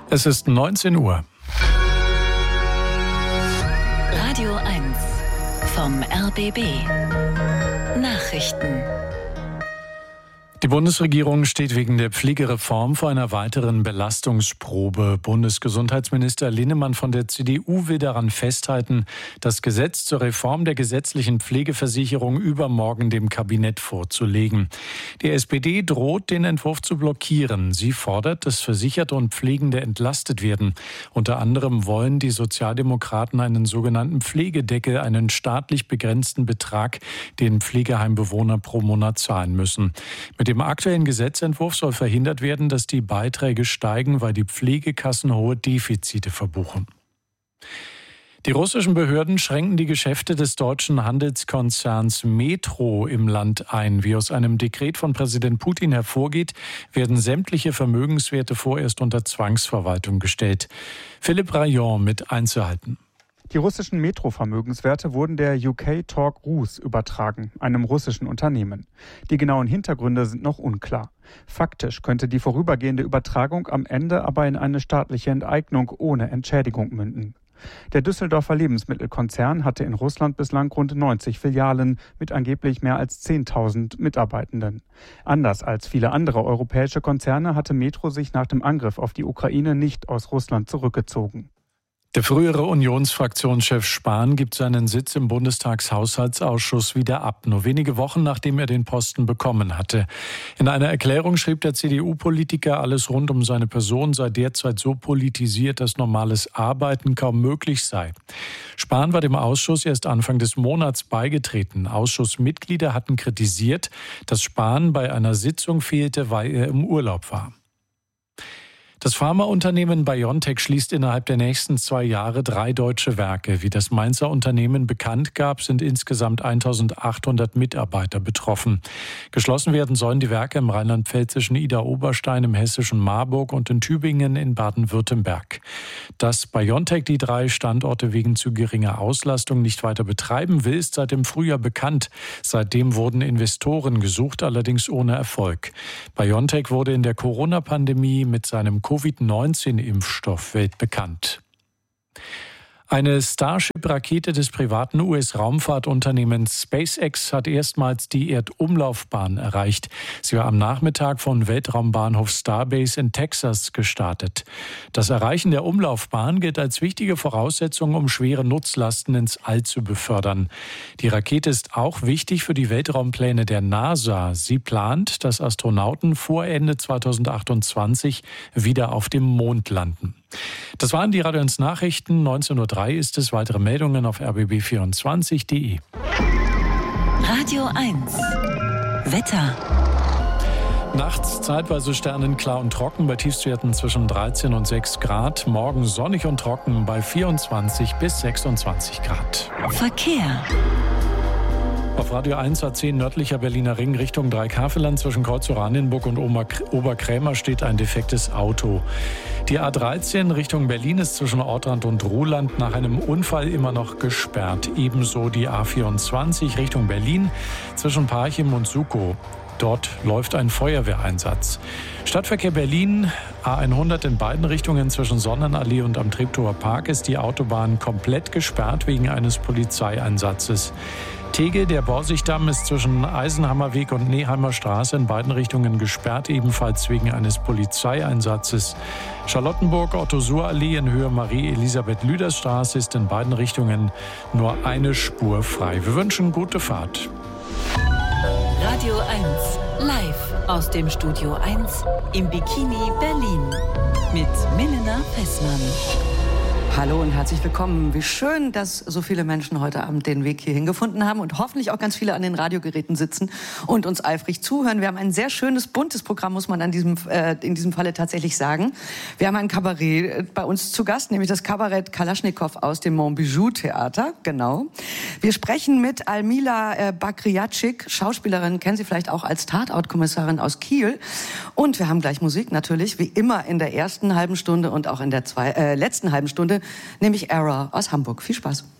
Es ist 19 Uhr. Radio 1 vom RBB. Nachrichten. Die Bundesregierung steht wegen der Pflegereform vor einer weiteren Belastungsprobe. Bundesgesundheitsminister Linnemann von der CDU will daran festhalten, das Gesetz zur Reform der gesetzlichen Pflegeversicherung übermorgen dem Kabinett vorzulegen. Die SPD droht, den Entwurf zu blockieren. Sie fordert, dass Versicherte und Pflegende entlastet werden. Unter anderem wollen die Sozialdemokraten einen sogenannten Pflegedeckel, einen staatlich begrenzten Betrag, den Pflegeheimbewohner pro Monat zahlen müssen. Mit dem aktuellen Gesetzentwurf soll verhindert werden, dass die Beiträge steigen, weil die Pflegekassen hohe Defizite verbuchen. Die russischen Behörden schränken die Geschäfte des deutschen Handelskonzerns Metro im Land ein. Wie aus einem Dekret von Präsident Putin hervorgeht, werden sämtliche Vermögenswerte vorerst unter Zwangsverwaltung gestellt. Philipp Rayon mit Einzelheiten. Die russischen Metro-Vermögenswerte wurden der UK Talk Rus übertragen, einem russischen Unternehmen. Die genauen Hintergründe sind noch unklar. Faktisch könnte die vorübergehende Übertragung am Ende aber in eine staatliche Enteignung ohne Entschädigung münden. Der Düsseldorfer Lebensmittelkonzern hatte in Russland bislang rund 90 Filialen mit angeblich mehr als 10.000 Mitarbeitenden. Anders als viele andere europäische Konzerne hatte Metro sich nach dem Angriff auf die Ukraine nicht aus Russland zurückgezogen. Der frühere Unionsfraktionschef Spahn gibt seinen Sitz im Bundestagshaushaltsausschuss wieder ab, nur wenige Wochen nachdem er den Posten bekommen hatte. In einer Erklärung schrieb der CDU-Politiker, alles rund um seine Person sei derzeit so politisiert, dass normales Arbeiten kaum möglich sei. Spahn war dem Ausschuss erst Anfang des Monats beigetreten. Ausschussmitglieder hatten kritisiert, dass Spahn bei einer Sitzung fehlte, weil er im Urlaub war. Das Pharmaunternehmen BioNTech schließt innerhalb der nächsten 2 Jahre 3 deutsche Werke. Wie das Mainzer Unternehmen bekannt gab, sind insgesamt 1.800 Mitarbeiter betroffen. Geschlossen werden sollen die Werke im rheinland-pfälzischen Idar-Oberstein, im hessischen Marburg und in Tübingen in Baden-Württemberg. Dass BioNTech die 3 Standorte wegen zu geringer Auslastung nicht weiter betreiben will, ist seit dem Frühjahr bekannt. Seitdem wurden Investoren gesucht, allerdings ohne Erfolg. BioNTech wurde in der Corona-Pandemie mit seinem Covid-19-Impfstoff weltbekannt. Eine Starship-Rakete des privaten US-Raumfahrtunternehmens SpaceX hat erstmals die Erdumlaufbahn erreicht. Sie war am Nachmittag von Weltraumbahnhof Starbase in Texas gestartet. Das Erreichen der Umlaufbahn gilt als wichtige Voraussetzung, um schwere Nutzlasten ins All zu befördern. Die Rakete ist auch wichtig für die Weltraumpläne der NASA. Sie plant, dass Astronauten vor Ende 2028 wieder auf dem Mond landen. Das waren die Radio 1 Nachrichten. 19.03 Uhr ist es. Weitere Meldungen auf rbb24.de. Radio 1 Wetter. Nachts zeitweise sternenklar und trocken bei Tiefstwerten zwischen 13 und 6 Grad. Morgen sonnig und trocken bei 24 bis 26 Grad. Verkehr. Auf Radio 1 A10 nördlicher Berliner Ring Richtung Dreikafel zwischen Kreuz-Oranienburg und Oberkrämer steht ein defektes Auto. Die A13 Richtung Berlin ist zwischen Ortrand und Ruhland nach einem Unfall immer noch gesperrt. Ebenso die A24 Richtung Berlin zwischen Parchim und Sukow. Dort läuft ein Feuerwehreinsatz. Stadtverkehr Berlin, A100 in beiden Richtungen zwischen Sonnenallee und am Treptower Park ist die Autobahn komplett gesperrt wegen eines Polizeieinsatzes. Tegel, der Borsigdamm, ist zwischen Eisenhammerweg und Neheimer Straße in beiden Richtungen gesperrt, ebenfalls wegen eines Polizeieinsatzes. Charlottenburg, Otto-Suhr-Allee in Höhe Marie-Elisabeth-Lüders-Straße ist in beiden Richtungen nur eine Spur frei. Wir wünschen gute Fahrt. Radio 1 live aus dem Studio 1 im Bikini Berlin mit Milena Fessmann. Hallo und herzlich willkommen. Wie schön, dass so viele Menschen heute Abend den Weg hierhin gefunden haben und hoffentlich auch ganz viele an den Radiogeräten sitzen und uns eifrig zuhören. Wir haben ein sehr schönes, buntes Programm, muss man in diesem Falle tatsächlich sagen. Wir haben ein Kabarett bei uns zu Gast, nämlich das Kabarett Kalaschnikow aus dem Montbijou-Theater. Genau. Wir sprechen mit Almila Bakriatschik, Schauspielerin, kennen Sie vielleicht auch als Tatort-Kommissarin aus Kiel. Und wir haben gleich Musik natürlich, wie immer in der ersten halben Stunde und auch in der letzten halben Stunde, nämlich Error aus Hamburg. Viel Spaß.